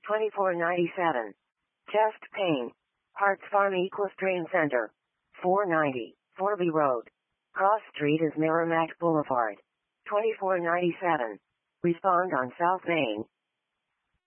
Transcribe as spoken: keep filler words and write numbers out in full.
twenty-four ninety-seven. Chest pain. Hearts Farm Equestrian Center. four ninety. Forby Road. Cross Street is Merrimack Boulevard. twenty-four ninety-seven. Respond on South Main.